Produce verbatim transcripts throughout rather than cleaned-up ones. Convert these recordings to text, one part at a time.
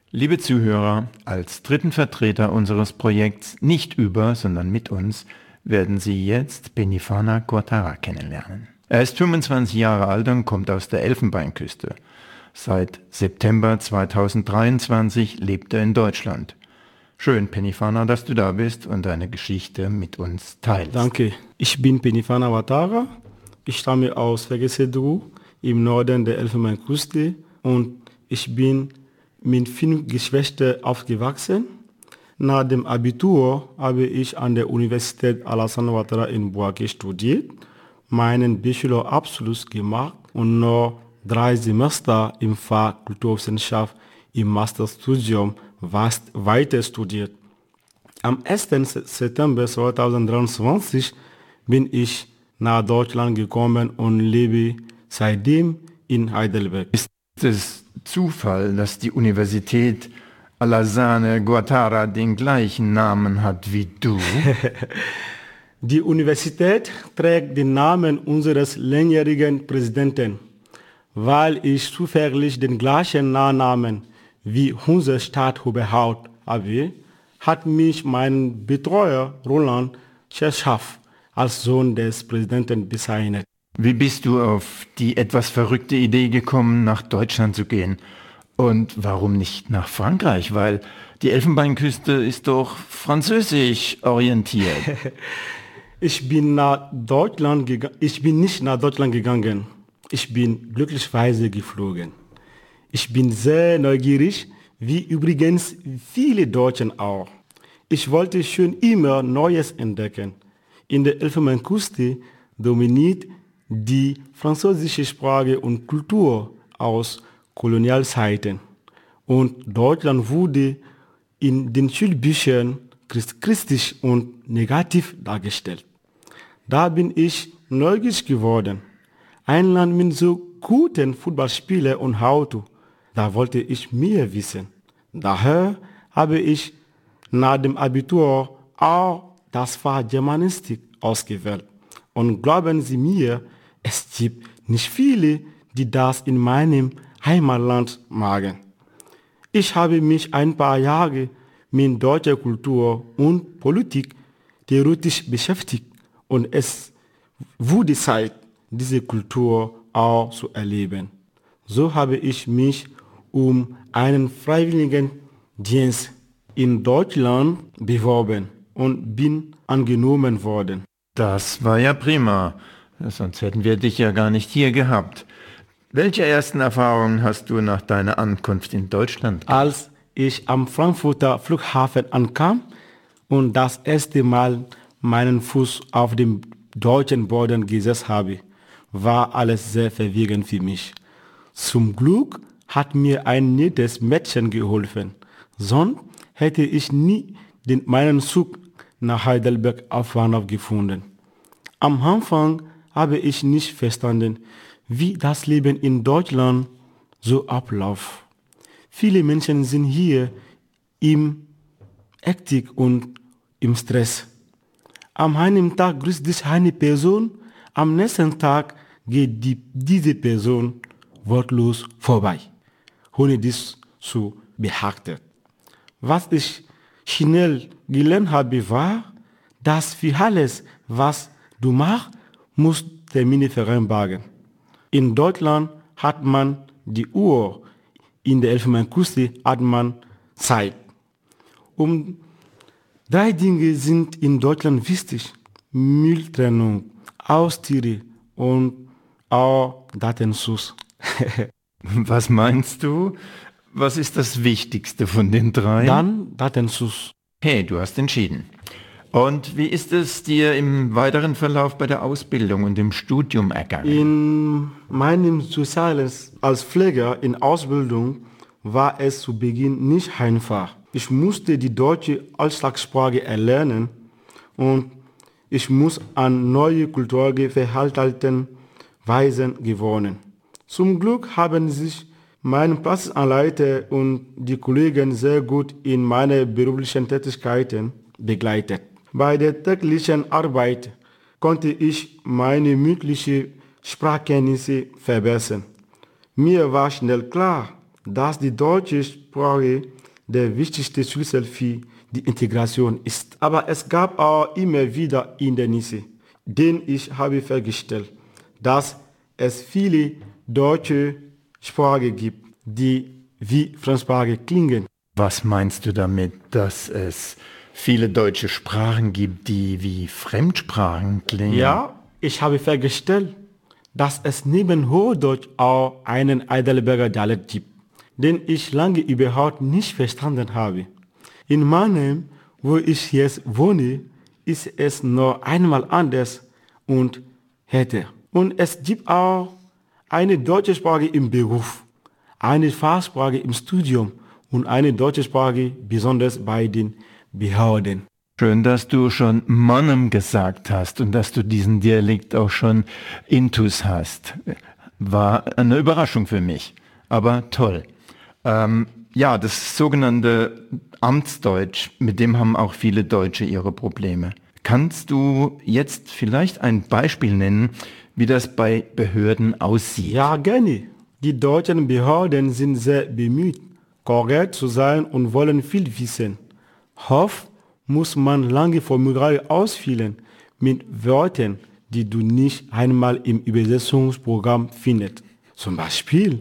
Liebe Zuhörer, als dritten Vertreter unseres Projekts nicht über, sondern mit uns, werden Sie jetzt Penifana Guattara kennenlernen. Er ist fünfundzwanzig Jahre alt und kommt aus der Elfenbeinküste. Seit September zweitausenddreiundzwanzig lebt er in Deutschland. Schön, Penifana, dass du da bist und deine Geschichte mit uns teilst. Danke. Ich bin Penifana Guattara. Ich stamme aus Vegesedru im Norden der Elfenbeinküste und ich bin mit fünf Geschwistern aufgewachsen. Nach dem Abitur habe ich an der Universität Alassane Ouattara in Bouaké studiert, meinen Bachelorabschluss gemacht und noch drei Semester im Fach Kulturwissenschaft im Masterstudium weiter studiert. Am ersten September zweitausenddreiundzwanzig bin ich nach Deutschland gekommen und lebe seitdem in Heidelberg. Ist es Zufall, dass die Universität Alassane Ouattara den gleichen Namen hat wie du? Die Universität trägt den Namen unseres langjährigen Präsidenten, weil ich zufällig den gleichen Nachnamen wie unser Stadtoberhaupt habe, hat mich mein Betreuer Roland Tscherschaff als Sohn des Präsidenten bezeichnet. Wie bist du auf die etwas verrückte Idee gekommen, nach Deutschland zu gehen? Und warum nicht nach Frankreich? Weil die Elfenbeinküste ist doch französisch orientiert. Ich bin nach Deutschland gega- ich bin nicht nach Deutschland gegangen. Ich bin glücklicherweise geflogen. Ich bin sehr neugierig, wie übrigens viele Deutschen auch. Ich wollte schon immer Neues entdecken. In der Elfenbeinküste dominiert die französische Sprache und Kultur aus Kolonialzeiten. Und Deutschland wurde in den Schulbüchern christlich und negativ dargestellt. Da bin ich neugierig geworden. Ein Land mit so guten Fußballspielern und Auto, da wollte ich mehr wissen. Daher habe ich nach dem Abitur auch das Fach Germanistik ausgewählt. Und glauben Sie mir, es gibt nicht viele, die das in meinem Heimatland magen. Ich habe mich ein paar Jahre mit deutscher Kultur und Politik theoretisch beschäftigt und es wurde Zeit, diese Kultur auch zu erleben. So habe ich mich um einen Freiwilligendienst in Deutschland beworben und bin angenommen worden. Das war ja prima, sonst hätten wir dich ja gar nicht hier gehabt. Welche ersten Erfahrungen hast du nach deiner Ankunft in Deutschland gemacht? Als ich am Frankfurter Flughafen ankam und das erste Mal meinen Fuß auf dem deutschen Boden gesetzt habe, war alles sehr verwirrend für mich. Zum Glück hat mir ein nettes Mädchen geholfen, sonst hätte ich nie den, meinen Zug nach Heidelberg auf Bahnhof gefunden. Am Anfang habe ich nicht verstanden, wie das Leben in Deutschland so abläuft. Viele Menschen sind hier im Hektik und im Stress. Am einen Tag grüßt dich eine Person, am nächsten Tag geht die, diese Person wortlos vorbei, ohne dies zu beachten. Was ich schnell gelernt habe, war, dass für alles, was du machst, musst Termine vereinbaren. In Deutschland hat man die Uhr, in der Elfenbeinküste hat man Zeit. Um drei Dinge sind in Deutschland wichtig: Mülltrennung, Haustiere und auch Datenschutz. Was meinst du? Was ist das Wichtigste von den drei? Dann Datenschutz. Hey, du hast entschieden. Und wie ist es dir im weiteren Verlauf bei der Ausbildung und im Studium ergangen? In meinem Soziales als Pfleger in Ausbildung war es zu Beginn nicht einfach. Ich musste die deutsche Alltagssprache erlernen und ich muss an neue kulturelle Verhaltensweisen gewöhnen. Zum Glück haben sich mein Praxisanleiter und die Kollegen sehr gut in meine beruflichen Tätigkeiten begleitet. Bei der täglichen Arbeit konnte ich meine mündliche Sprachkenntnisse verbessern. Mir war schnell klar, dass die deutsche Sprache der wichtigste Schlüssel für die Integration ist. Aber es gab auch immer wieder Hindernisse, denn ich habe festgestellt, dass es viele deutsche Sprachen gibt, die wie Fremdsprache klingen. Was meinst du damit, dass es viele deutsche Sprachen gibt, die wie Fremdsprachen klingen? Ja, ich habe festgestellt, dass es neben Hochdeutsch auch einen Heidelberger Dialekt gibt, den ich lange überhaupt nicht verstanden habe. In Mannheim, wo ich jetzt wohne, ist es noch einmal anders und härter. Und es gibt auch eine deutsche Sprache im Beruf, eine Fachsprache im Studium und eine deutsche Sprache besonders bei den Behörden. Schön, dass du schon Mannheim gesagt hast und dass du diesen Dialekt auch schon intus hast. War eine Überraschung für mich, aber toll. Ähm, ja, das sogenannte Amtsdeutsch, mit dem haben auch viele Deutsche ihre Probleme. Kannst du jetzt vielleicht ein Beispiel nennen, wie das bei Behörden aussieht? Ja, gerne. Die deutschen Behörden sind sehr bemüht, korrekt zu sein und wollen viel wissen. Oft muss man lange Formulare ausfüllen mit Wörtern, die du nicht einmal im Übersetzungsprogramm findest. Zum Beispiel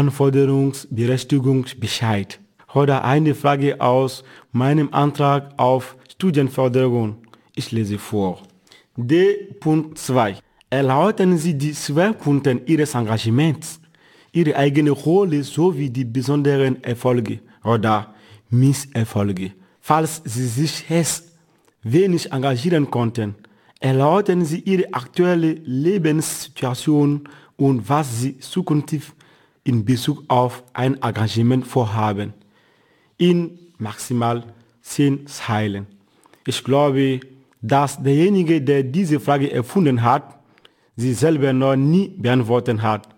Anforderungsberechtigungsbescheid oder eine Frage aus meinem Antrag auf Studienförderung. Ich lese vor. D zwei. Erläutern Sie die Schwerpunkte Ihres Engagements, Ihre eigene Rolle sowie die besonderen Erfolge oder Misserfolge. Falls Sie sich erst wenig engagieren konnten, erläutern Sie Ihre aktuelle Lebenssituation und was Sie zukünftig in Bezug auf ein Engagement vorhaben. In maximal zehn Zeilen. Ich glaube, dass derjenige, der diese Frage erfunden hat, sie selber noch nie beantwortet hat.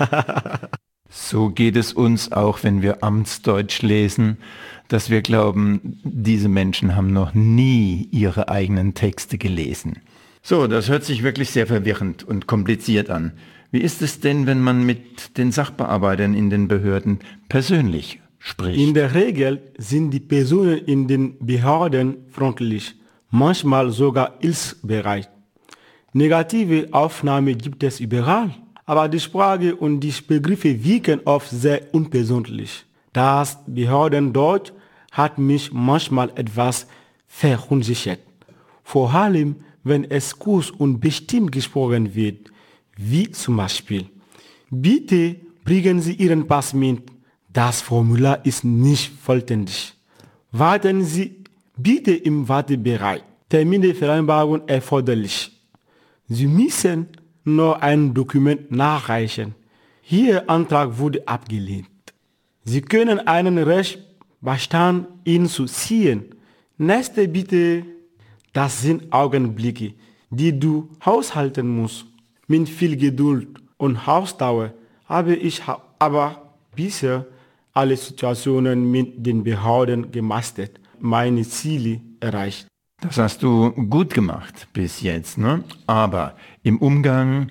So geht es uns auch, wenn wir Amtsdeutsch lesen, dass wir glauben, diese Menschen haben noch nie ihre eigenen Texte gelesen. So, das hört sich wirklich sehr verwirrend und kompliziert an. Wie ist es denn, wenn man mit den Sachbearbeitern in den Behörden persönlich spricht? In der Regel sind die Personen in den Behörden freundlich, manchmal sogar hilfsbereit. Negative Aufnahme gibt es überall, aber die Sprache und die Begriffe wirken oft sehr unpersönlich. Das Behördendeutsch hat mich manchmal etwas verunsichert. Vor allem, wenn es kurz und bestimmt gesprochen wird, wie zum Beispiel: Bitte bringen Sie Ihren Pass mit. Das Formular ist nicht vollständig. Warten Sie bitte im Wartebereich. Terminvereinbarung erforderlich. Sie müssen nur ein Dokument nachreichen. Ihr Antrag wurde abgelehnt. Sie können einen Rechtsbeistand hinzuziehen. Nächste Bitte. Das sind Augenblicke, die du haushalten musst. Mit viel Geduld und Ausdauer habe ich aber bisher alle Situationen mit den Behörden gemeistert, meine Ziele erreicht. Das hast du gut gemacht bis jetzt, ne? Aber im Umgang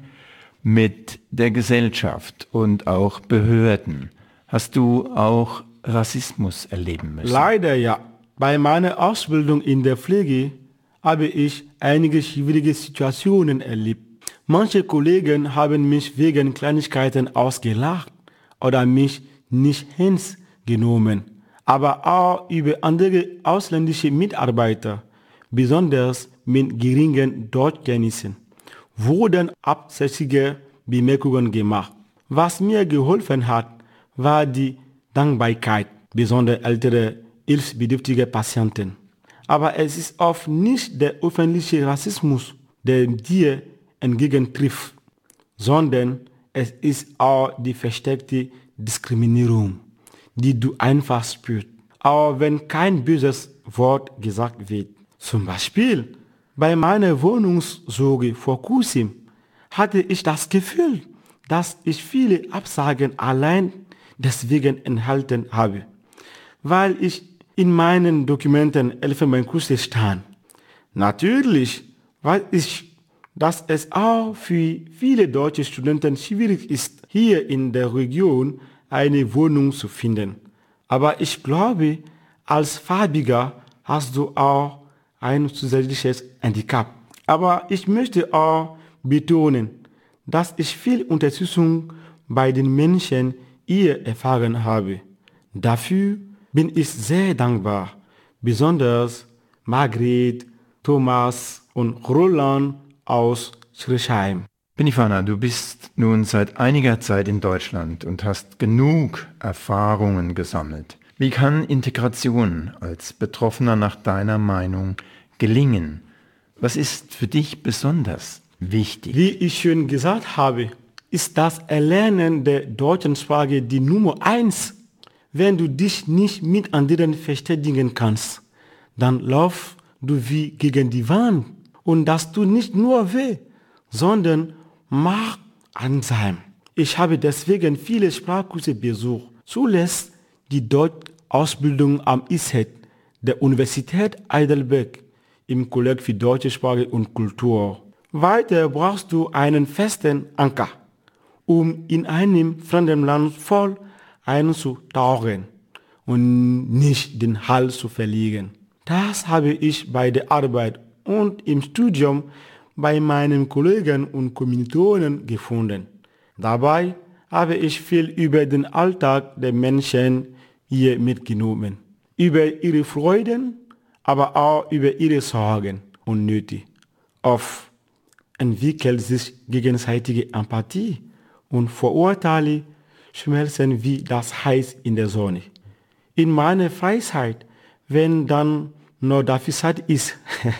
mit der Gesellschaft und auch Behörden hast du auch Rassismus erleben müssen. Leider ja. Bei meiner Ausbildung in der Pflege habe ich einige schwierige Situationen erlebt. Manche Kollegen haben mich wegen Kleinigkeiten ausgelacht oder mich nicht ernst genommen, aber auch über andere ausländische Mitarbeiter, besonders mit geringen Deutschkenntnissen, wurden absichtliche Bemerkungen gemacht. Was mir geholfen hat, war die Dankbarkeit, besonders ältere, hilfsbedürftige Patienten. Aber es ist oft nicht der öffentliche Rassismus, der dir entgegentrifft, sondern es ist auch die versteckte Diskriminierung, die du einfach spürst, auch wenn kein böses Wort gesagt wird. Zum Beispiel bei meiner Wohnungssuche vor kurzem hatte ich das Gefühl, dass ich viele Absagen allein deswegen enthalten habe, weil ich in meinen Dokumenten Elfenbeinkurse stand. Natürlich weiß ich, dass es auch für viele deutsche Studenten schwierig ist, hier in der Region eine Wohnung zu finden. Aber ich glaube, als Farbiger hast du auch ein zusätzliches Handicap. Aber ich möchte auch betonen, dass ich viel Unterstützung bei den Menschen hier erfahren habe. Dafür bin ich sehr dankbar, besonders Margret, Thomas und Roland aus Schriesheim. Benifana, du bist nun seit einiger Zeit in Deutschland und hast genug Erfahrungen gesammelt. Wie kann Integration als Betroffener nach deiner Meinung gelingen? Was ist für dich besonders wichtig? Wie ich schon gesagt habe, ist das Erlernen der deutschen Sprache die Nummer eins. Wenn du dich nicht mit anderen verständigen kannst, dann laufst du wie gegen die Wand. Und das tut nicht nur weh, sondern macht einsam. Ich habe deswegen viele Sprachkurse besucht. Zuletzt die Deutsch-Ausbildung am I S E T der Universität Heidelberg im Kolleg für Deutsche Sprache und Kultur. Weiter brauchst du einen festen Anker, um in einem fremden Land voll einzutauchen und nicht den Hals zu verlieren. Das habe ich bei der Arbeit und im Studium bei meinen Kollegen und Kommilitonen gefunden. Dabei habe ich viel über den Alltag der Menschen hier mitgenommen, über ihre Freuden, aber auch über ihre Sorgen und Nöte. Oft entwickelt sich gegenseitige Empathie und Vorurteile schmelzen wie das Eis in der Sonne. In meiner Freizeit, wenn dann noch dafür Zeit ist,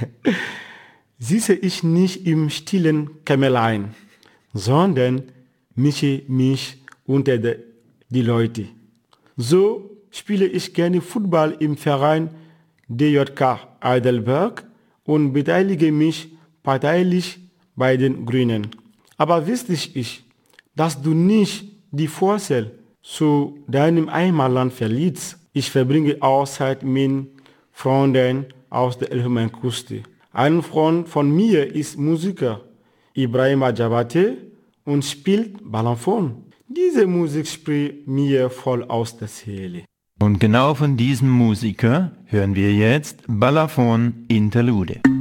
sitze ich nicht im stillen Kämmerlein, sondern mische mich unter de, die Leute. So spiele ich gerne Fußball im Verein D J K Heidelberg und beteilige mich parteilich bei den Grünen. Aber wichtig ist, dass du nicht die Wurzel zu deinem Heimatland verlierst. Ich verbringe auch Zeit mit Freunden aus der Elfenbeinküste. Ein Freund von mir ist Musiker, Ibrahim Ajabate, und spielt Balafon. Diese Musik spricht mir voll aus der Seele. Und genau von diesem Musiker hören wir jetzt Balafon Interlude.